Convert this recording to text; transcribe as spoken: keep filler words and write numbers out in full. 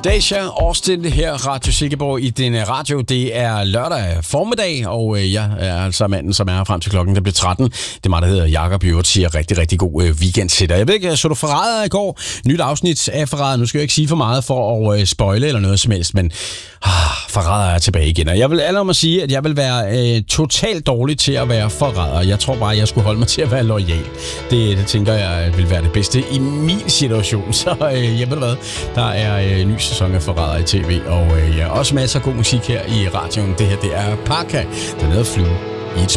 Deja Austin her, Radio Silkeborg i din radio. Det er lørdag formiddag, og jeg er altså manden, som er her frem til klokken, der bliver tretten. Det er mig, der hedder Jakob Jørgen, siger rigtig, rigtig god weekend til dig. Jeg ved ikke, så du Forræder i går? Nyt afsnit af Forræder. Nu skal jeg ikke sige for meget for at spoile eller noget som helst, men ah, Forræder er tilbage igen. Og jeg vil allerede sige, at jeg vil være øh, totalt dårlig til at være forræder. Jeg tror bare, at jeg skulle holde mig til at være loyal. Det, det tænker jeg vil være det bedste i min situation. Så øh, jeg ved hvad, der er øh, ny sæson af Forræder i tv, og øh, ja, også masser af god musik her i radioen. Det her, det er Parka, der er nede at flyve.